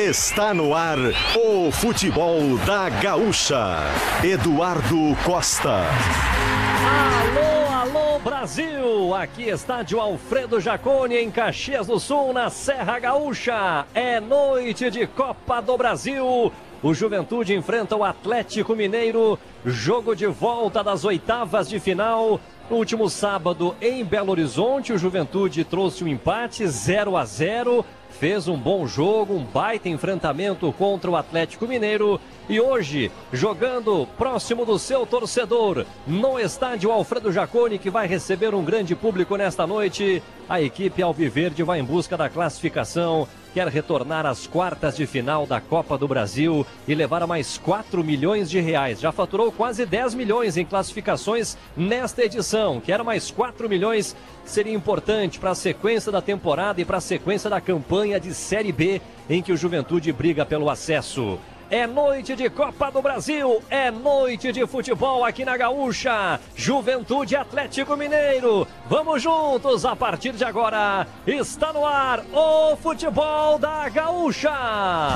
Está no ar o futebol da Gaúcha. Eduardo Costa. Alô, Brasil! Aqui estádio Alfredo Jaconi em Caxias do Sul, na Serra Gaúcha. É noite de Copa do Brasil. O Juventude enfrenta o Atlético Mineiro. Jogo de volta das oitavas de final. No último sábado, em Belo Horizonte, o Juventude trouxe um empate 0-0. Fez um bom jogo, um baita enfrentamento contra o Atlético Mineiro. E hoje, jogando próximo do seu torcedor, no estádio Alfredo Jaconi, que vai receber um grande público nesta noite, a equipe alviverde vai em busca da classificação, quer retornar às quartas de final da Copa do Brasil e levar a mais 4 milhões de reais. Já faturou quase 10 milhões em classificações nesta edição. Quer mais 4 milhões, seria importante para a sequência da temporada e para a sequência da campanha de Série B, em que o Juventude briga pelo acesso. É noite de Copa do Brasil, é noite de futebol aqui na Gaúcha. Juventude Atlético Mineiro, vamos juntos a partir de agora. Está no ar o futebol da Gaúcha.